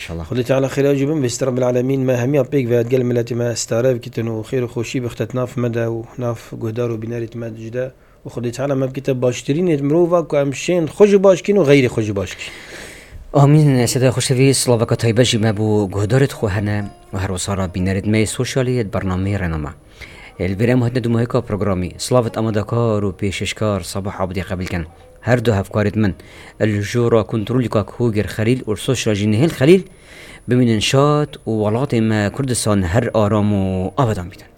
شاء الله. خدي تعالى خير أجيبهم بيستر رب العالمين ما همي أبيك في هتقل ملاتي ما استعرف كتنو خير وخوشي بختتنا في مدى وناف جهدار وبنارة مد جدا وخدي تعالى ما بكتب باشترين مروفا كامشين خوش باشكين وغير خوش باشكين. آمین صدای خوشوی سلاوکات های بجی مبو گهدارت خوهنه و هر وصارا بینرد می سوشالی برنامه رنما البرام هدنا دو مهيكا بروغرامي سلافت اماداكار و بيششكار صباح عبدي قبل كان هر دو هفكارت من الجورا كنترولي كاك هوجر خليل والسوشيال جينيهل خليل بمن انشاط وولات ما كردستان هر آرام و آبادان بيتن.